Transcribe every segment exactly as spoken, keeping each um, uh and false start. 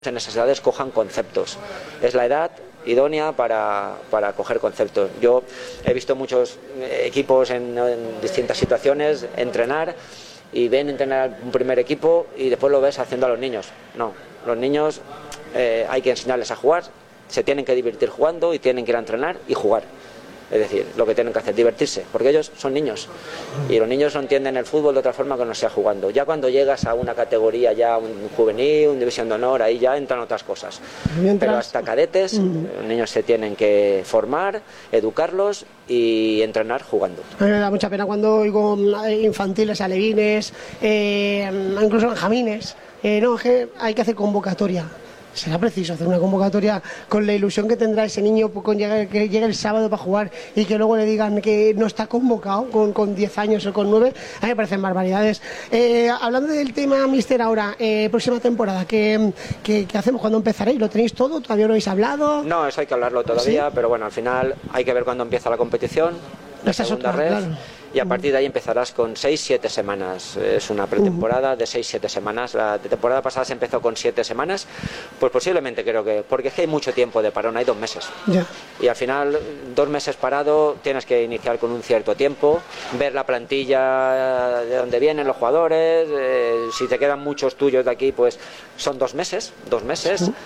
en esas edades cojan conceptos. Es la edad idónea para, para coger conceptos. Yo he visto muchos equipos en, en distintas situaciones entrenar y ven entrenar un primer equipo y después lo ves haciendo a los niños. No, los niños eh, hay que enseñarles a jugar, se tienen que divertir jugando y tienen que ir a entrenar y jugar. Es decir, lo que tienen que hacer, divertirse, porque ellos son niños y los niños no entienden el fútbol de otra forma que no sea jugando. Ya cuando llegas a una categoría, ya un juvenil, un división de honor, ahí ya entran otras cosas. Mientras... Pero hasta cadetes, mm. los niños se tienen que formar, educarlos y entrenar jugando. A mí me da mucha pena cuando oigo infantiles, alevines, eh, incluso benjamines, eh, no, es que hay que hacer convocatoria. Será preciso hacer una convocatoria con la ilusión que tendrá ese niño con llegar, que llegue el sábado para jugar y que luego le digan que no está convocado con, con diez años o con nueve. A mí me parecen barbaridades. Eh, hablando del tema, mister, ahora, eh, próxima temporada, ¿qué, qué, qué hacemos? ¿Cuándo empezaréis? ¿Lo tenéis todo? ¿Todavía no lo habéis hablado? No, eso hay que hablarlo todavía, ¿sí? Pero bueno, al final hay que ver cuándo empieza la competición, la Esa segunda red. Claro. Y a partir de ahí empezarás con seis siete semanas. Es una pretemporada de seis siete semanas. La temporada pasada se empezó con siete semanas. Pues posiblemente creo que... Porque es que hay mucho tiempo de parón, hay dos meses. Ya. Y al final, dos meses parado, tienes que iniciar con un cierto tiempo, ver la plantilla de dónde vienen los jugadores. Eh, si te quedan muchos tuyos de aquí, pues son dos meses. Dos meses. Sí.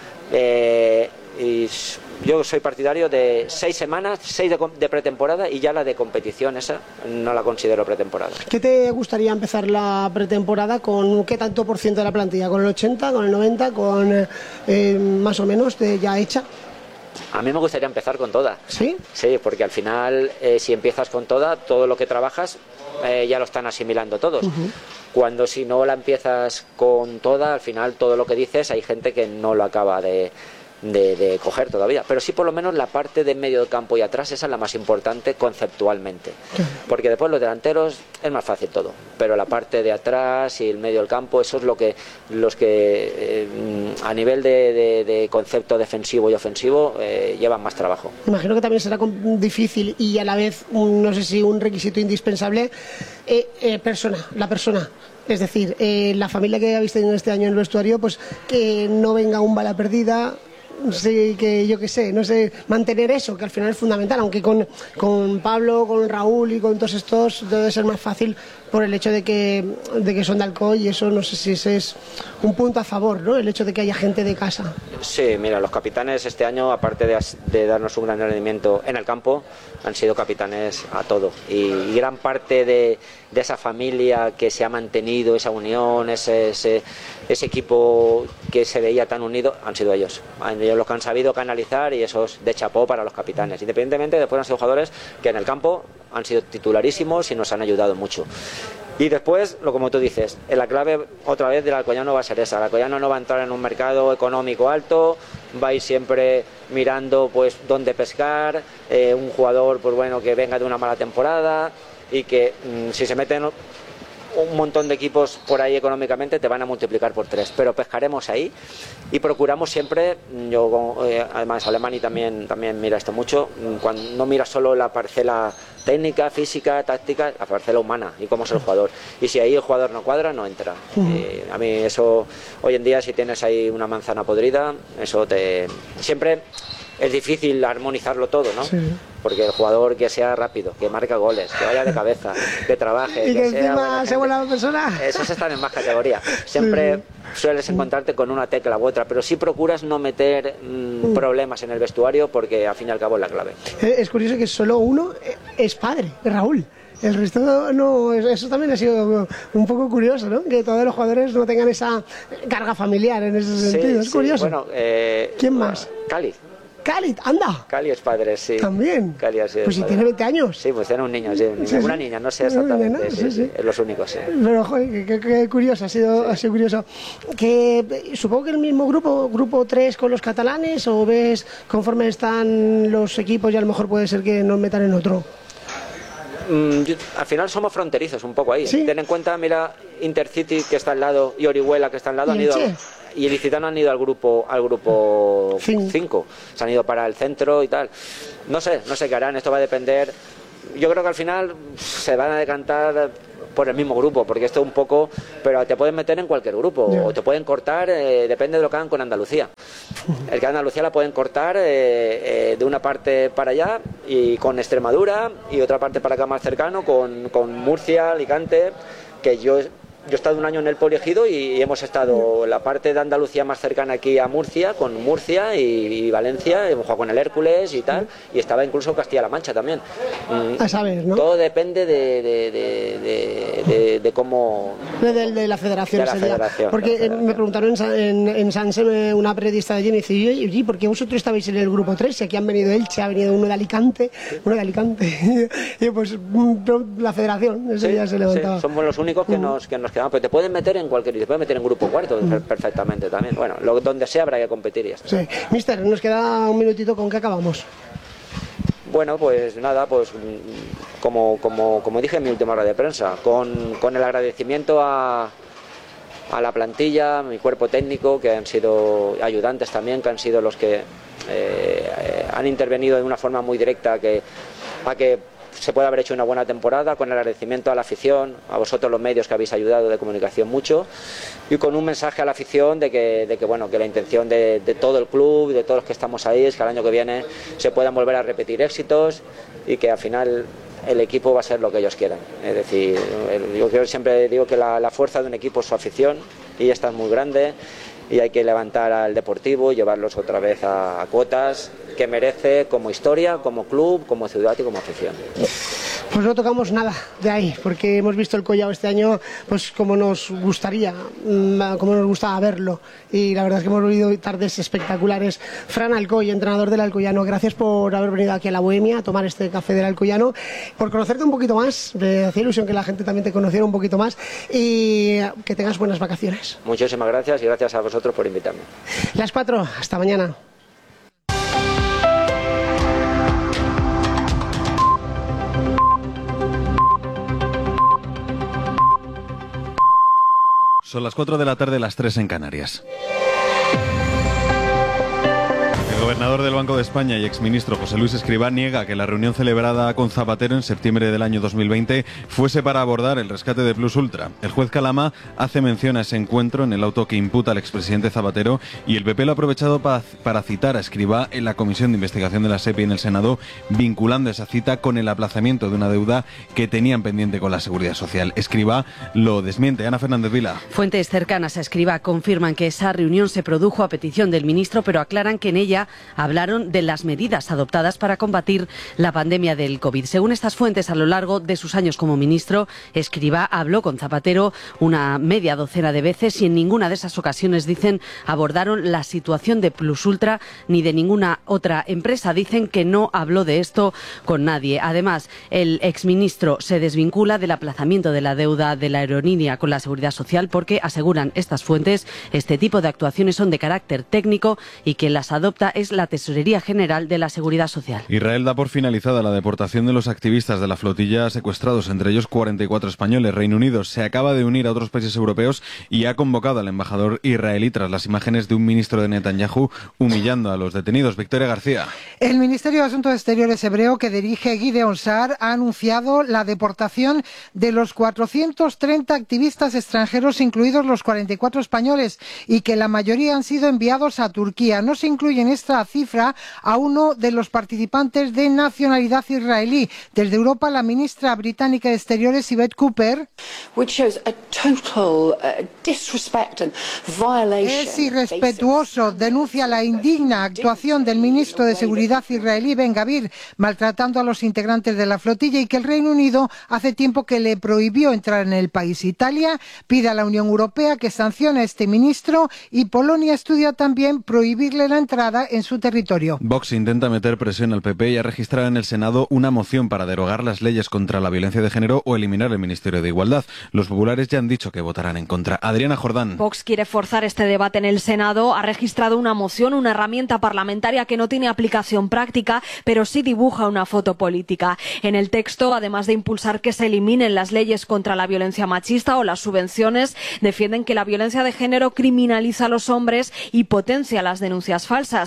Eh, y yo soy partidario de seis semanas, seis de, de pretemporada y ya la de competición esa no la considero pretemporada. ¿Qué te gustaría empezar la pretemporada con qué tanto por ciento de la plantilla? ¿Con el ochenta, con el noventa, con eh, más o menos de ya hecha? A mí me gustaría empezar con toda. ¿Sí? Sí, porque al final eh, si empiezas con toda, todo lo que trabajas eh, ya lo están asimilando todos. Uh-huh. Cuando si no la empiezas con toda, al final todo lo que dices hay gente que no lo acaba de... De, de coger todavía, pero sí por lo menos la parte de medio del campo y atrás, esa es la más importante conceptualmente, porque después los delanteros es más fácil todo, pero la parte de atrás y el medio del campo, eso es lo que los que eh, a nivel de, de, de concepto defensivo y ofensivo eh, llevan más trabajo. Imagino que también será difícil y a la vez un, no sé si un requisito indispensable eh, eh, persona, la persona. Es decir, eh, la familia que habéis tenido este año en el vestuario, pues que no venga un bala perdida. Sí, que yo qué sé, no sé, mantener eso, que al final es fundamental, aunque con, con Pablo, con Raúl y con todos estos debe ser más fácil por el hecho de que, de que son de Alcoy y eso no sé si ese es un punto a favor, ¿no? El hecho de que haya gente de casa. Sí, mira, los capitanes este año, aparte de, de darnos un gran rendimiento en el campo, han sido capitanes a todo y, y gran parte de, de esa familia que se ha mantenido, esa unión, ese, ese, ese equipo que se veía tan unido, han sido ellos. Ellos los que han sabido canalizar y eso es de chapó para los capitanes. Independientemente, después han sido jugadores que en el campo han sido titularísimos y nos han ayudado mucho. Y después, lo como tú dices, la clave otra vez del alcoyano va a ser esa. El alcoyano no va a entrar en un mercado económico alto, va a ir siempre mirando pues dónde pescar, eh, un jugador pues bueno que venga de una mala temporada y que mmm, si se meten un montón de equipos por ahí económicamente te van a multiplicar por tres, pero pescaremos ahí y procuramos siempre, yo eh, además Alemani también, también mira esto mucho, cuando no mira solo la parcela técnica, física, táctica, la parcela humana y cómo es el jugador, y si ahí el jugador no cuadra, no entra. Uh-huh. eh, a mí eso, hoy en día si tienes ahí una manzana podrida, eso te... siempre es difícil armonizarlo todo, ¿no? Sí. Porque el jugador que sea rápido, que marque goles, que vaya de cabeza, que trabaje, y que, que sea encima sea buena persona. Esos están en más categoría. Siempre sí. sueles encontrarte con una tecla u otra, pero sí procuras no meter mmm, problemas en el vestuario porque al fin y al cabo es la clave. Es curioso que solo uno es padre, Raúl. El resto no, eso también ha sido un poco curioso, ¿no? Que todos los jugadores no tengan esa carga familiar en ese sentido. Sí, es curioso. Sí. Bueno, eh, ¿quién más? Cali. Cali, anda. Cali es padre, sí. ¿También? Cali ha sido pues si padre. Tiene veinte años. Sí, pues tiene un niño, sí, un niño. Sí, una sí. niña, no sé exactamente. Sí, sí, sí. Es los únicos, sí. Pero, joder, qué, qué curioso, ha sido, sí. ha sido curioso. Que, supongo que el mismo grupo, grupo tres con los catalanes, o ves conforme están los equipos y a lo mejor puede ser que nos metan en otro. Mm, yo, al final somos fronterizos un poco ahí. ¿Sí? Ten en cuenta, mira, Intercity que está al lado y Orihuela que está al lado han ido... Che? Y el Licitano han ido al grupo al grupo cinco, se han ido para el centro y tal. No sé, no sé qué harán, esto va a depender. Yo creo que al final se van a decantar por el mismo grupo, porque esto un poco, pero te pueden meter en cualquier grupo, yeah. o te pueden cortar, eh, depende de lo que hagan con Andalucía. El que Andalucía la pueden cortar eh, eh, de una parte para allá y con Extremadura, y otra parte para acá más cercano con, con Murcia, Alicante, que yo... Yo he estado un año en el Poliegido y hemos estado la parte de Andalucía más cercana aquí a Murcia, con Murcia y, y Valencia, hemos jugado con el Hércules y tal, y estaba incluso Castilla-La Mancha también. A saber, ¿no? Todo depende de, de, de, de, de, de cómo... De, de, de la federación. De la sería. federación Porque la federación. Me preguntaron en, en, en Sanse, una periodista de allí, me dice, oye, ¿por qué vosotros estabais en el grupo tres? Si aquí han venido Elche, ha venido uno de Alicante, uno de Alicante. Y pues la federación, eso sí, ya se levantaba. Sí, somos los únicos que, mm. nos, que nos quedamos, pero te pueden meter en cualquier, te pueden meter en grupo cuarto mm. perfectamente también. Bueno, lo, donde sea habrá que competir y ya está. Sí. Mister, nos queda un minutito, ¿con qué acabamos? Bueno, pues nada, pues como, como, como dije en mi última rueda de prensa, con, con el agradecimiento a, a la plantilla, a mi cuerpo técnico, que han sido ayudantes también, que han sido los que eh, han intervenido de una forma muy directa a que, a que se puede haber hecho una buena temporada, con el agradecimiento a la afición, a vosotros los medios que habéis ayudado de comunicación mucho, y con un mensaje a la afición de que, de que, bueno, que la intención de, de todo el club, de todos los que estamos ahí, es que el año que viene se puedan volver a repetir éxitos y que al final el equipo va a ser lo que ellos quieran. Es decir, el, yo siempre digo que la, la fuerza de un equipo es su afición, y esta es muy grande, y hay que levantar al Deportivo y llevarlos otra vez a, a cuotas que merece como historia, como club, como ciudad y como afición. Pues no tocamos nada de ahí, porque hemos visto el Collao este año pues como nos gustaría, como nos gustaba verlo, y la verdad es que hemos vivido tardes espectaculares. Fran Alcoy, entrenador del Alcoyano, gracias por haber venido aquí a la Bohemia a tomar este café del Alcoyano, por conocerte un poquito más, me hacía ilusión que la gente también te conociera un poquito más, y que tengas buenas vacaciones. Muchísimas gracias, y gracias a vosotros por invitarme. Las cuatro, hasta mañana. Son las cuatro de la tarde, las tres en Canarias. El gobernador del Banco de España y exministro José Luis Escrivá niega que la reunión celebrada con Zapatero en septiembre del año dos mil veinte fuese para abordar el rescate de Plus Ultra. El juez Calama hace mención a ese encuentro en el auto que imputa al expresidente Zapatero, y el P P lo ha aprovechado para, para citar a Escrivá en la Comisión de Investigación de la SEPI en el Senado, vinculando esa cita con el aplazamiento de una deuda que tenían pendiente con la Seguridad Social. Escrivá lo desmiente. Ana Fernández Vila. Fuentes cercanas a Escrivá confirman que esa reunión se produjo a petición del ministro, pero aclaran que en ella hablaron de las medidas adoptadas para combatir la pandemia del COVID. Según estas fuentes, a lo largo de sus años como ministro, Escrivá habló con Zapatero una media docena de veces, y en ninguna de esas ocasiones, dicen, abordaron la situación de Plus Ultra ni de ninguna otra empresa. Dicen que no habló de esto con nadie. Además, el exministro se desvincula del aplazamiento de la deuda de la aerolínea con la Seguridad Social porque, aseguran estas fuentes, este tipo de actuaciones son de carácter técnico y que las adopta es la Tesorería General de la Seguridad Social. Israel da por finalizada la deportación de los activistas de la flotilla secuestrados, entre ellos cuarenta y cuatro españoles. Reino Unido se acaba de unir a otros países europeos y ha convocado al embajador israelí tras las imágenes de un ministro de Netanyahu humillando a los detenidos. Victoria García. El Ministerio de Asuntos Exteriores hebreo, que dirige Gideon Sa'ar, ha anunciado la deportación de los cuatrocientos treinta activistas extranjeros, incluidos los cuarenta y cuatro españoles, y que la mayoría han sido enviados a Turquía. No se incluye en esta cifra a uno de los participantes de nacionalidad israelí. Desde Europa, la ministra británica de Exteriores, Yvette Cooper, es irrespetuoso, denuncia la indigna actuación del ministro de Seguridad israelí, Ben Gavir, maltratando a los integrantes de la flotilla, y que el Reino Unido hace tiempo que le prohibió entrar en el país. Italia pide a la Unión Europea que sancione a este ministro, y Polonia estudia también prohibirle la entrada en su territorio. Vox intenta meter presión al P P y ha registrado en el Senado una moción para derogar las leyes contra la violencia de género o eliminar el Ministerio de Igualdad. Los populares ya han dicho que votarán en contra. Adriana Jordán. Vox quiere forzar este debate en el Senado. Ha registrado una moción, una herramienta parlamentaria que no tiene aplicación práctica, pero sí dibuja una foto política. En el texto, además de impulsar que se eliminen las leyes contra la violencia machista o las subvenciones, defienden que la violencia de género criminaliza a los hombres y potencia las denuncias falsas. También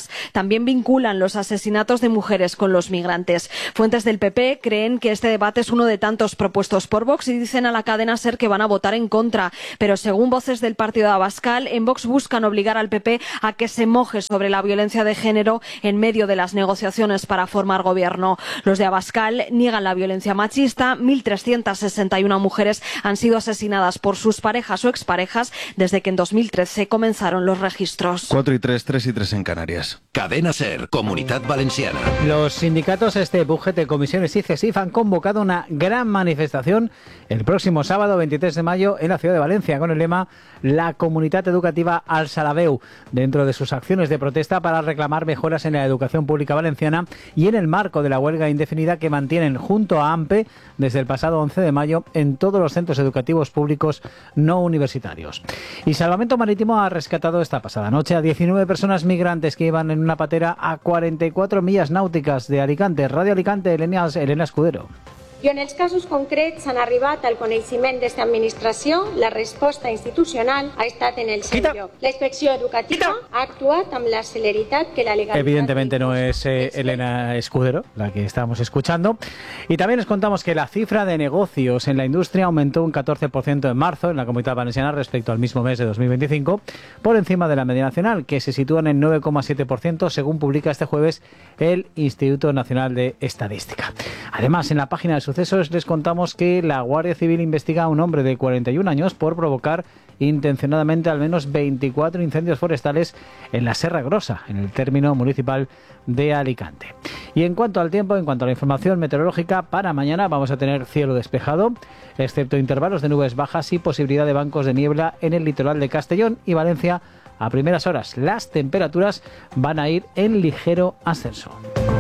también vinculan los asesinatos de mujeres con los migrantes. Fuentes del P P creen que este debate es uno de tantos propuestos por Vox y dicen a la cadena SER que van a votar en contra. Pero según voces del partido de Abascal, en Vox buscan obligar al P P a que se moje sobre la violencia de género en medio de las negociaciones para formar gobierno. Los de Abascal niegan la violencia machista. mil trescientas sesenta y una mujeres han sido asesinadas por sus parejas o exparejas desde que en dos mil trece comenzaron los registros. cuatro y tres, tres y tres en Canarias. Cadena SER, Comunitat Valenciana. Los sindicatos Estep, U G T, Comisiones y CESIF han convocado una gran manifestación el próximo sábado veintitrés de mayo en la ciudad de Valencia con el lema La Comunitat Educativa al Salabeu, dentro de sus acciones de protesta para reclamar mejoras en la educación pública valenciana y en el marco de la huelga indefinida que mantienen junto a AMPE desde el pasado once de mayo en todos los centros educativos públicos no universitarios. Y Salvamento Marítimo ha rescatado esta pasada noche a diecinueve personas migrantes que iban en una patera a cuarenta y cuatro millas náuticas de Alicante. Radio Alicante, Elena, Elena Escudero. I en els casos concrets s'han arribat al coneixement d'esta administració, la resposta institucional ha estat en el seu lloc. La inspecció educativa ha actuat amb la celeritat que la legalitat... Evidentemente no es eh, Elena Escudero, la que estábamos escuchando. Y también les contamos que la cifra de negocios en la industria aumentó un catorce por ciento en marzo en la Comunidad Valenciana respecto al mismo mes de dos mil veinticinco, por encima de la media nacional, que se sitúa en el nueve coma siete por ciento, según publica este jueves el Instituto Nacional de Estadística. Además, en la página de sucesos les contamos que la Guardia Civil investiga a un hombre de cuarenta y un años por provocar intencionadamente al menos veinticuatro incendios forestales en la Serra Grossa, en el término municipal de Alicante. Y en cuanto al tiempo, en cuanto a la información meteorológica, para mañana vamos a tener cielo despejado, excepto intervalos de nubes bajas y posibilidad de bancos de niebla en el litoral de Castellón y Valencia a primeras horas. Las temperaturas van a ir en ligero ascenso.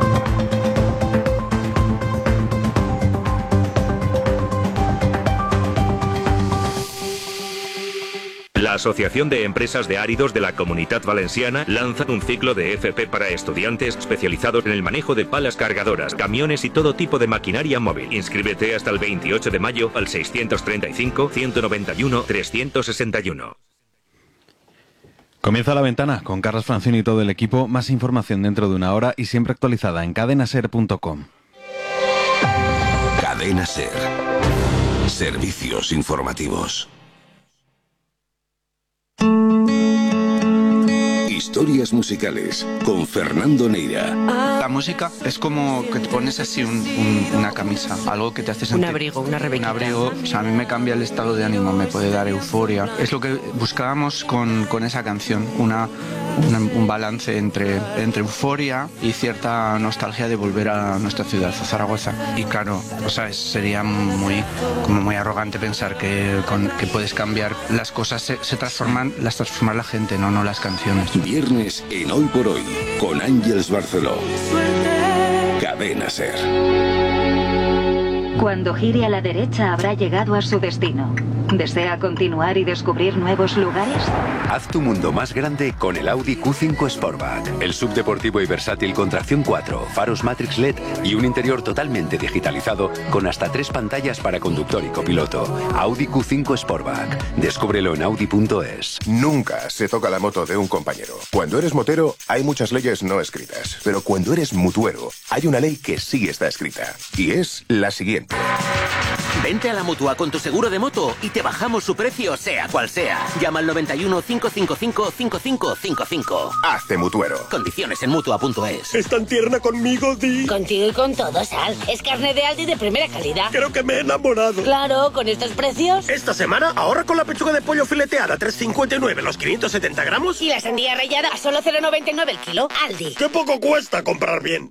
La Asociación de Empresas de Áridos de la Comunitat Valenciana lanza un ciclo de F P para estudiantes especializados en el manejo de palas cargadoras, camiones y todo tipo de maquinaria móvil. Inscríbete hasta el veintiocho de mayo al seiscientos treinta y cinco, ciento noventa y uno, trescientos sesenta y uno. Comienza La Ventana con Carlos Francini y todo el equipo. Más información dentro de una hora y siempre actualizada en cadena ser punto com. Cadena SER. Servicios informativos. Historias musicales con Fernando Neira. La música es como que te pones así un, un, una camisa, algo que te hace sentir... Un abrigo, una rebequita. Un abrigo, o sea, a mí me cambia el estado de ánimo, me puede dar euforia. Es lo que buscábamos con, con esa canción, una, una, un balance entre, entre euforia y cierta nostalgia de volver a nuestra ciudad, a Zaragoza. Y claro, o sea, sería muy, como muy arrogante pensar que, con, que puedes cambiar las cosas, se, se transforman, las transforma la gente, no, no las canciones. Viernes en Hoy por Hoy con Ángeles Barceló. Cadena SER. Cuando gire a la derecha habrá llegado a su destino. ¿Desea continuar y descubrir nuevos lugares? Haz tu mundo más grande con el Audi Q cinco Sportback. El subdeportivo y versátil con tracción cuatro, faros Matrix L E D y un interior totalmente digitalizado con hasta tres pantallas para conductor y copiloto. Audi Q cinco Sportback. Descúbrelo en audi punto es. Nunca se toca la moto de un compañero. Cuando eres motero hay muchas leyes no escritas. Pero cuando eres mutuero hay una ley que sí está escrita. Y es la siguiente. Vente a la Mutua con tu seguro de moto y te bajamos su precio sea cual sea. Llama al noventa y uno, cinco cinco cinco, cinco cinco cinco cinco. Hazte mutuero. Condiciones en Mutua punto es. ¿Es tan tierna conmigo, Di? Contigo y con todo, Sal. Es carne de Aldi de primera calidad. Creo que me he enamorado. Claro, con estos precios. Esta semana ahorra con la pechuga de pollo fileteada tres cincuenta y nueve los quinientos setenta gramos. Y la sandía rallada a solo cero noventa y nueve el kilo. Aldi. ¡Qué poco cuesta comprar bien!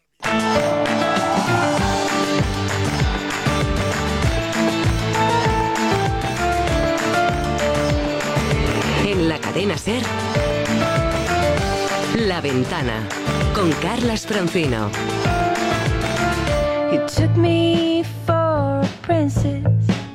En la cadena SER, La Ventana, con Carlas Francino. You took me for a princess.